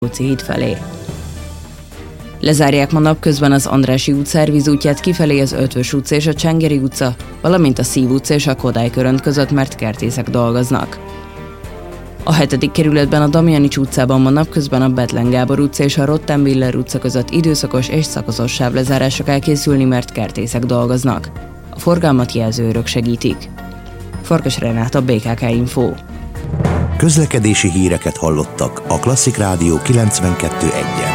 híd felé. Lezárják ma napközben az Andrássy út szervizútját kifelé az Ötvös utca és a Csengeri utca, valamint a Szív utca és a Kodály körönt között, mert kertészek dolgoznak. A 7. kerületben a Damjanics utcában ma napközben a Bethlen Gábor utca és a Rottenwiller utca között időszakos és szakaszos sávlezárásra kell készülni, mert kertészek dolgoznak. A forgalmat jelzőrök segítik. Farkas Renáta, BKK Info. Közlekedési híreket hallottak a Klasszik Rádió 92.1-en.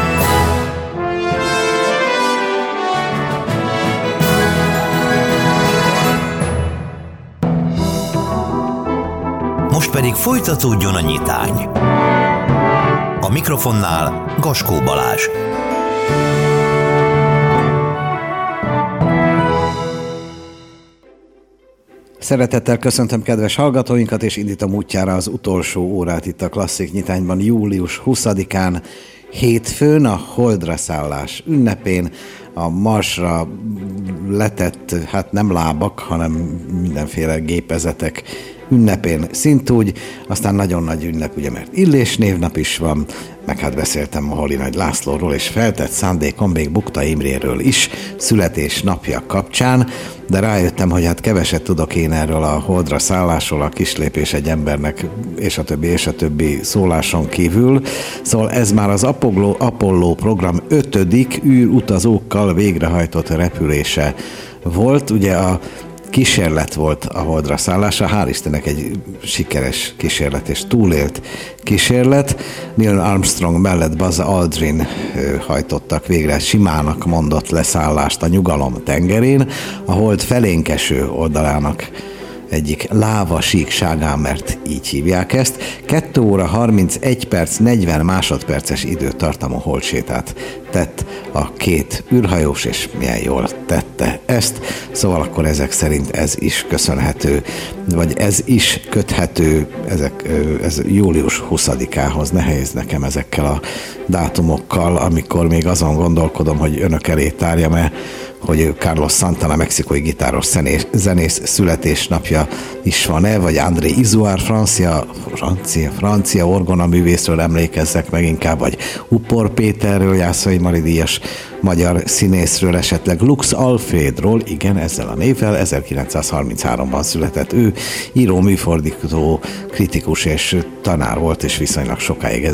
Most pedig folytatódjon a nyitány. A mikrofonnál Gaskó Balázs. Szeretettel köszöntöm kedves hallgatóinkat, és indítom útjára az utolsó órát itt a Klasszik Nyitányban július 20-án, hétfőn, a Holdra szállás ünnepén, a Marsra letett, hát nem lábak, hanem mindenféle gépezetek ünnepén szintúgy, aztán nagyon nagy ünnep, ugye, mert Illés névnap is van, meg hát beszéltem Moholi Nagy Lászlóról, és feltett szándékom még Bukta Imréről is születésnapja kapcsán, de rájöttem, hogy hát keveset tudok én erről a Holdra szállásról, a kislépés egy embernek, és a többi szóláson kívül. Szóval ez már az Apollo program 5. űrutazókkal végrehajtott repülése volt, ugye a kísérlet volt a Holdra szállása, hál' Istennek egy sikeres kísérlet és túlélt kísérlet. Neil Armstrong mellett Buzz Aldrin hajtottak végre simának mondott leszállást a Nyugalom tengerén, a Hold felénkeső oldalának egyik láva síkságán, mert így hívják ezt. 2 óra 31 perc 40 másodperces időtartamú holdsétát tett a 2 űrhajós, és milyen jól tette ezt. Szóval akkor ezek szerint ez is köszönhető, vagy ez is köthető ez július 20-ához. Nehéz nekem ezekkel a dátumokkal, amikor még azon gondolkodom, hogy önök elé tárjam-e, hogy Carlos Santana, mexikói gitáros zenész születésnapja is van-e, vagy André Izuár, francia orgonaművészről emlékezzek meg inkább, vagy Upor Péterről, Jászai Mari díjas magyar színészről, esetleg Lux Alfredról, igen, ezzel a névvel, 1933-ban született ő, író, műfordító, kritikus és tanár volt, és viszonylag sokáig,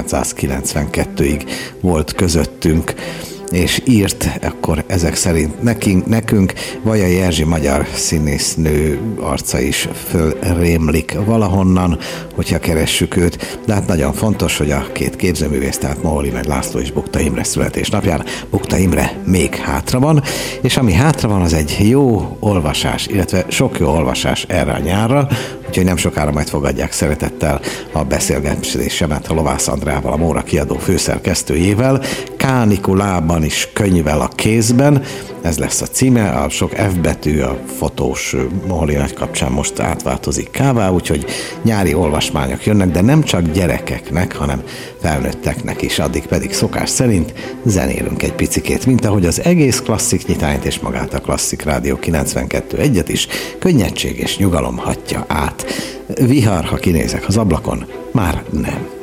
1992-ig volt közöttünk, és írt akkor ezek szerint nekünk. Vajai Erzsi magyar színésznő arca is fölrémlik valahonnan, hogyha keressük őt, de hát nagyon fontos, hogy a 2 képzőművész, tehát Moholi Nagy László és Bukta Imre születésnapján Bukta Imre még hátra van, és ami hátra van, az egy jó olvasás, illetve sok jó olvasás erre a nyárra, úgyhogy nem sokára majd fogadják szeretettel a beszélgetésemet a Lovász Andrával, a Móra kiadó főszerkesztőjével, kánikulában is könyvvel a kézben, ez lesz a címe, a sok F betű a fotós Moholi Nagy kapcsán most átváltozik K-vá, úgyhogy nyári olvasmányok jönnek, de nem csak gyerekeknek, hanem felnőtteknek is, addig pedig szokás szerint zenélünk egy picikét, mint ahogy az egész Klasszik Nyitányt és magát a Klasszik Rádió 92.1-et is könnyedség és nyugalom hatja át. Vihar, ha kinézek az ablakon, már nem.